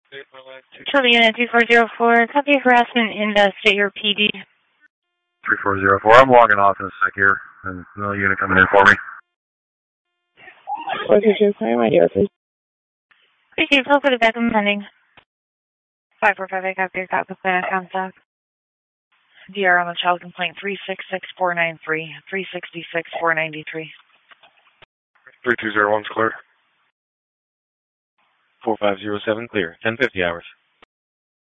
Charlie Unit 2404, copy harassment in State Your PD. 3404, I'm logging off in a sec here, and another unit coming in for me. What's your claim idea, please? Appreciate it. Put it back in pending. 5458, copy your copy plan contact. DR on the child complaint 366493, 366493. 3201's clear. 4507 clear, 1050 hours.